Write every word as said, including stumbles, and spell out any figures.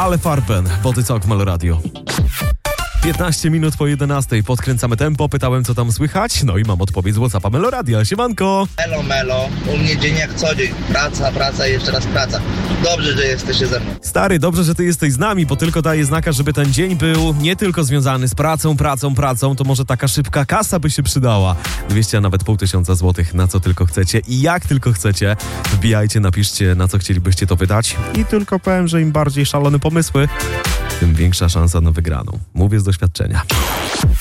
Ale Farben, Body Talk w Melo Radio. piętnaście minut po jedenastej, podkręcamy tempo, pytałem co tam słychać, no i mam odpowiedź z WhatsAppa Melo Radia. Siemanko! Melo, melo, u mnie dzień jak co dzień, praca, praca i jeszcze raz praca. Dobrze, że jesteście ze mną. Stary, dobrze, że ty jesteś z nami, bo tylko daje znaka, żeby ten dzień był nie tylko związany z pracą, pracą, pracą, to może taka szybka kasa by się przydała. dwieście, a nawet pół tysiąca złotych, na co tylko chcecie i jak tylko chcecie. Wbijajcie, napiszcie, na co chcielibyście to wydać i tylko powiem, że im bardziej szalone pomysły, tym większa szansa na wygraną. Mówię z doświadczenia.